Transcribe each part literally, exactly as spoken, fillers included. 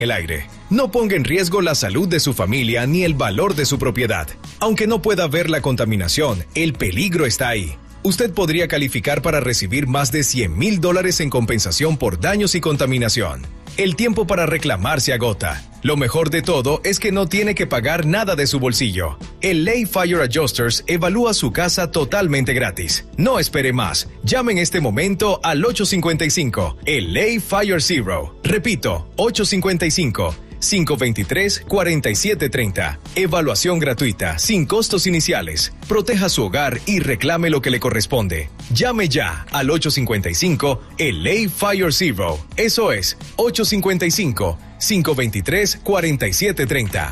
el aire. No ponga en riesgo la salud de su familia ni el valor de su propiedad. Aunque no pueda ver la contaminación, el peligro está ahí. Usted podría calificar para recibir más de cien mil dólares en compensación por daños y contaminación. El tiempo para reclamar se agota. Lo mejor de todo es que no tiene que pagar nada de su bolsillo. El Ley Fire Adjusters evalúa su casa totalmente gratis. No espere más. Llame en este momento al ocho cinco cinco, el Ley Fire Zero. Repito, ocho cinco cinco, cinco dos tres, cuatro siete tres cero. Evaluación gratuita, sin costos iniciales. Proteja su hogar y reclame lo que le corresponde. Llame ya al ocho cinco cinco, el Ley Fire Zero. Eso es, ocho cinco cinco, cinco dos tres, cuatro siete tres cero.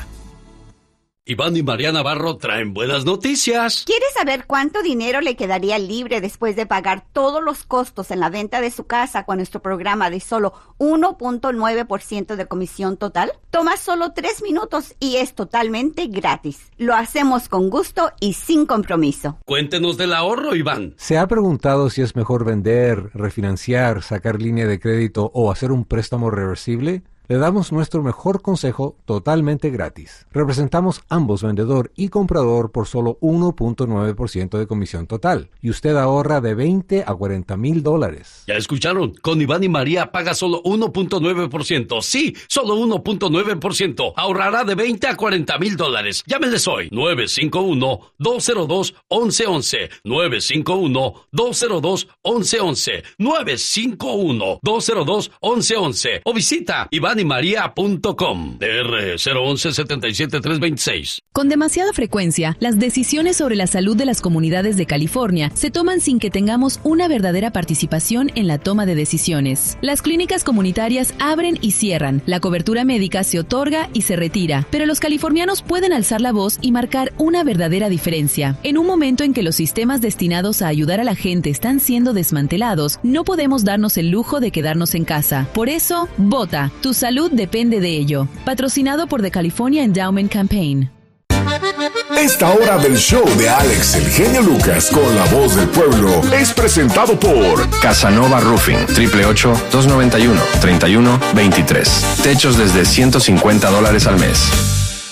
Iván y María Navarro traen buenas noticias. ¿Quiere saber cuánto dinero le quedaría libre después de pagar todos los costos en la venta de su casa con nuestro programa de solo uno punto nueve por ciento de comisión total? Toma solo tres minutos y es totalmente gratis. Lo hacemos con gusto y sin compromiso. Cuéntenos del ahorro, Iván. ¿Se ha preguntado si es mejor vender, refinanciar, sacar línea de crédito o hacer un préstamo reversible? Le damos nuestro mejor consejo totalmente gratis. Representamos ambos vendedor y comprador por solo uno punto nueve por ciento de comisión total. Y usted ahorra de veinte a cuarenta mil dólares. ¿Ya escucharon? Con Iván y María paga solo uno punto nueve por ciento. Sí, solo uno punto nueve por ciento. Ahorrará de veinte a cuarenta mil dólares. Llámenles hoy. nueve cinco uno, dos cero dos, once once. nueve cinco uno, dos cero dos, once once. nueve cinco uno, dos cero dos, once once. O visita iván y maría punto com. D R cero once, setenta y siete, trescientos veintiséis. Con demasiada frecuencia, las decisiones sobre la salud de las comunidades de California se toman sin que tengamos una verdadera participación en la toma de decisiones. Las clínicas comunitarias abren y cierran, la cobertura médica se otorga y se retira, pero los californianos pueden alzar la voz y marcar una verdadera diferencia. En un momento en que los sistemas destinados a ayudar a la gente están siendo desmantelados, no podemos darnos el lujo de quedarnos en casa. Por eso, vota. Tu salud depende de ello. Patrocinado por The California Endowment Campaign. Esta hora del show de Alex El Genio Lucas con la voz del pueblo es presentado por Casanova Roofing, triple ocho, dos noventa y uno, treinta y uno veintitrés. Techos desde ciento cincuenta dólares al mes.